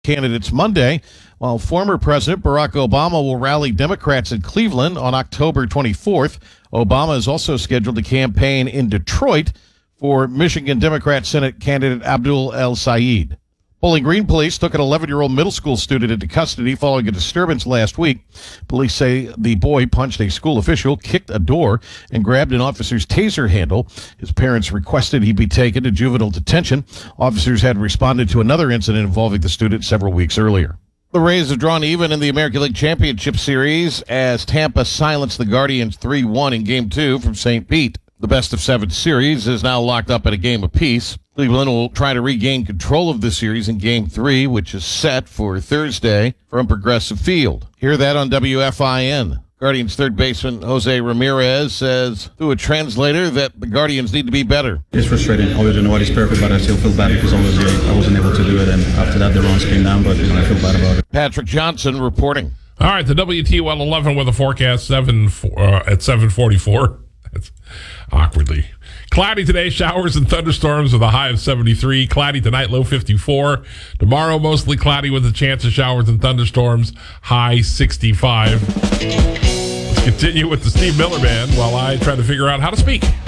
Candidates Monday, while former President Barack Obama will rally Democrats in Cleveland on October 24th. Obama is also scheduled to campaign in Detroit for Michigan Democrat Senate candidate Abdul El-Sayed. Bowling Green police took an 11-year-old middle school student into custody following a disturbance last week. Police say the boy punched a school official, kicked a door, and grabbed an officer's taser handle. His parents requested he be taken to juvenile detention. Officers had responded to another incident involving the student several weeks earlier. The Rays have drawn even in the American League Championship Series as Tampa silenced the Guardians 3-1 in Game 2 from St. Pete. The best-of-7 series is now locked up at a game apiece. Cleveland will try to regain control of the series in Game 3, which is set for Thursday from Progressive Field. Hear that on WFIN. Guardians third baseman Jose Ramirez says through a translator that the Guardians need to be better. It's frustrating. Obviously, nobody's perfect, but I still feel bad because obviously I wasn't able to do it, and after that the runs came down, but I feel bad about it. Patrick Johnson reporting. All right, the WT1 11 with a forecast at 7:44. That's awkwardly cloudy today, showers and thunderstorms with a high of 73. Cloudy tonight, low 54. Tomorrow, mostly cloudy with a chance of showers and thunderstorms, high 65. Let's continue with the Steve Miller Band while I try to figure out how to speak.